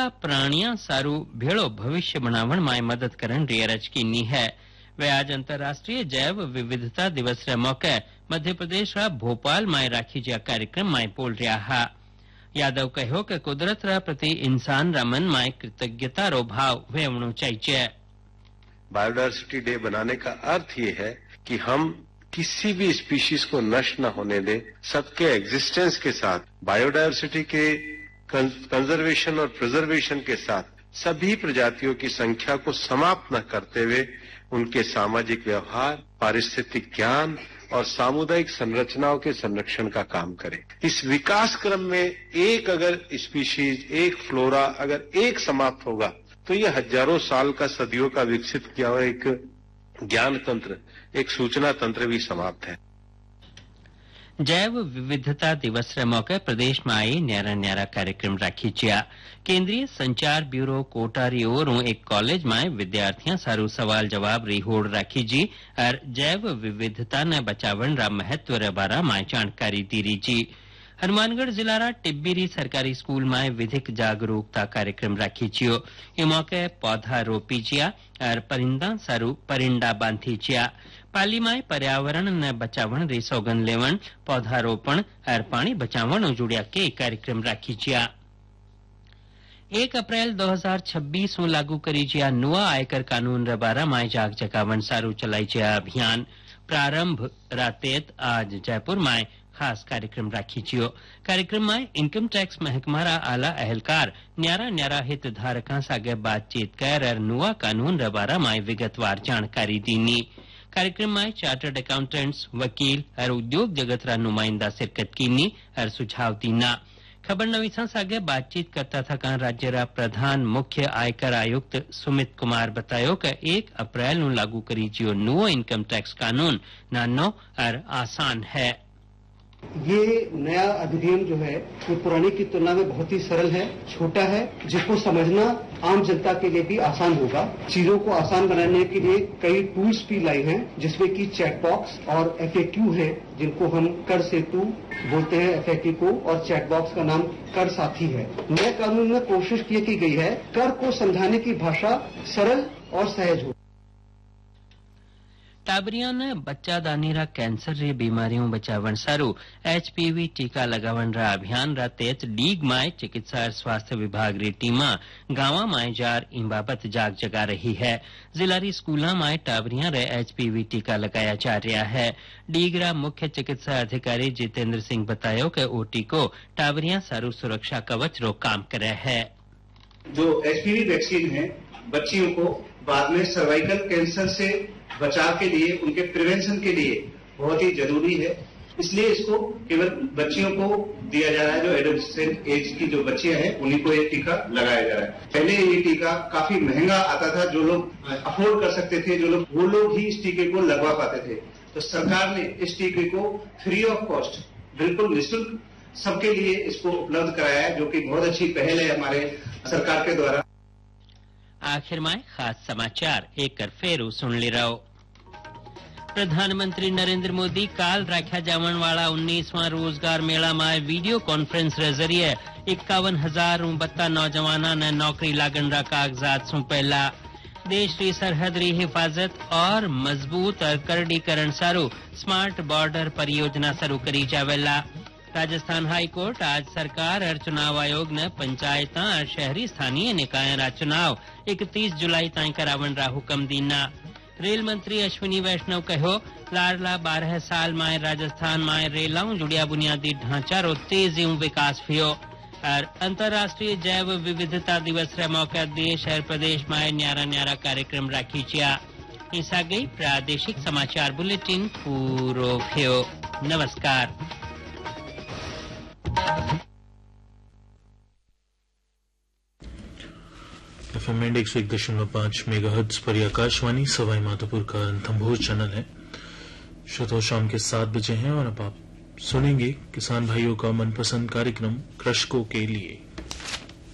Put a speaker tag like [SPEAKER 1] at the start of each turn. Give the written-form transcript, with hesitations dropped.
[SPEAKER 1] प्राणियां सारू भेड़ो भविष्य बनावण में मदद करन री अरज कीनी है। वे आज अंतर्राष्ट्रीय जैव विविधता दिवस रे मौके मध्य प्रदेश रा भोपाल में राखी जा कार्यक्रम में बोल रहा हा। यादव कहो कि कुदरत रा प्रति इंसान रा मन में कृतज्ञता रो भाव वेवणो चाहिए।
[SPEAKER 2] बायोडायवर्सिटी डे बनाने का अर्थ ये है कि हम किसी भी स्पीशीज को नष्ट न होने दें, सबके एग्जिस्टेंस के साथ, बायोडायवर्सिटी के कंजर्वेशन और प्रिजर्वेशन के साथ सभी प्रजातियों की संख्या को समाप्त न करते हुए उनके सामाजिक व्यवहार, पारिस्थितिक ज्ञान और सामुदायिक संरचनाओं के संरक्षण का काम करें। इस विकास क्रम में एक अगर स्पीशीज, एक फ्लोरा अगर एक समाप्त होगा तो ये हजारों साल का, सदियों का विकसित किया हुआ एक ज्ञान तंत्र, एक सूचना तंत्र भी समाप्त है।
[SPEAKER 1] जैव विविधता दिवस रे मौके प्रदेश में आई न्यारा न्यारा कार्यक्रम राखी छिया। केंद्रीय संचार ब्यूरो कोटारी ओरों एक कॉलेज में विद्यार्थियां सारू सवाल जवाब री होड़ राखी जी और जैव विविधता ने बचावन रा महत्व रे बारा में जानकारी दी री जी। हनुमानगढ़ जिला रा टिब्बीरी सरकारी स्कूल में विधिक जागरूकता कार्यक्रम राखी छियो। ये मौके पौधा रोपी छिया और परिंदा सारू परिंडा बांधी छिया। पाली में पर्यावरण ने बचावन री सौगन लेवन, पौधारोपण और पानी बचावन जुड़िया के कार्यक्रम राखी छिया। 1 अप्रैल 2026 में लागू करी जिया नुआ आयकर कानून रे बारा में जाग जगावन सारू चलाई जिया अभियान। प्रारंभ रातेत आज जयपुर में खास कार्यक्रम राखी छियो। कार्यक्रम में इनकम टैक्स महकमा रा आला अहलकार न्यारा न्यारा हितधारकां सागे बातचीत कर और नुआ कानून रे बारा में विगतवार जानकारी दीनी। कार्यक्रम में चार्टर्ड अकाउंटेंट्स, वकील और उद्योग जगत रा नुमाइंदा शिरकत कीनी और सुझाव दीना। खबर नवीसा सागे बातचीत करता था का राज्य रा प्रधान मुख्य आयकर आयुक्त सुमित कुमार बतायो कि 1 अप्रैल नु लागू करी जियो नुओ इनकम टैक्स कानून नानो और आसान है।
[SPEAKER 3] ये नया अधिनियम जो है वो पुराने की तुलना में बहुत ही सरल है, छोटा है, जिसको समझना आम जनता के लिए भी आसान होगा। चीजों को आसान बनाने के लिए कई टूल्स भी लाए हैं, जिसमें कि चैट बॉक्स और FAQ है, जिनको हम कर सेतु बोलते हैं FAQ को, और चैट बॉक्स का नाम कर साथी है। नए कानून में कोशिश की गई है कर को समझाने की भाषा सरल और सहज हो।
[SPEAKER 1] टाबरिया ने बच्चा दानीरा कैंसर री बीमारियों बचावन सारू HPV टीका लगावन रा अभियान रा तेज डीग माय चिकित्सा और स्वास्थ्य विभाग री टीमा गांवा माय जार इन बाबत जाग जगा रही है। जिला री स्कूला माय टाबरिया रे HPV टीका लगाया जा रहा है। डीग रा मुख्य चिकित्सा अधिकारी जितेंद्र सिंह बतायो कि ओ टीको टाबरिया सारू सुरक्षा कवच रो काम करे है।
[SPEAKER 4] जो HPV वैक्सीन है बच्चियों को बाद में सर्वाइकल कैंसर से बचाव के लिए, उनके प्रिवेंशन के लिए बहुत ही जरूरी है। इसलिए इसको केवल बच्चियों को दिया जा रहा है। जो एडोलेसेंट एज की जो बच्चियां हैं उन्हीं को ये टीका लगाया जा रहा है। पहले ये टीका काफी महंगा आता था, जो लोग अफोर्ड कर सकते थे, वो लोग ही इस टीके को लगवा पाते थे। तो सरकार ने इस टीके को फ्री ऑफ कॉस्ट, बिल्कुल निःशुल्क सबके लिए इसको उपलब्ध कराया है, जो कि बहुत अच्छी पहल है हमारे सरकार के द्वारा।
[SPEAKER 1] आखिर में खास समाचार एक कर फेरू सुन ले रहो। प्रधानमंत्री नरेंद्र मोदी काल राख्या जावन वाला 19वां रोजगार मेला में वीडियो कॉन्फ्रेंस रे जरिए 51,062 नौजवाना ने नौकरी लागण रा कागजात सौंपेला। देश री सरहद री हिफाजत और मजबूत और करडीकरण सारू स्मार्ट बॉर्डर परियोजना शुरू करी जावेला। राजस्थान हाई कोर्ट आज सरकार और चुनाव आयोग ने पंचायत और शहरी स्थानीय निकाय रा चुनाव 31 जुलाई ताई करावन रा हुक्म दीना। रेल मंत्री अश्विनी वैष्णव कहो लाडला 12 साल में राजस्थान में रेलाओं जुड़िया बुनियादी ढांचा रो तेजी विकास हुयो। और अंतर्राष्ट्रीय जैव विविधता दिवस रे मौके देश और प्रदेश में न्यारा न्यारा कार्यक्रम राखी छिया। ईसा गई प्रादेशिक समाचार बुलेटिन पूरो थियो। नमस्कार।
[SPEAKER 5] FM 101.5 मेगाहर्ट्ज पर आकाशवाणी सवाई माधोपुर का रणथंभौर चैनल है। श्रोताओं शाम के 7 बजे हैं और अब आप सुनेंगे किसान भाइयों का मनपसंद कार्यक्रम कृषकों के लिए।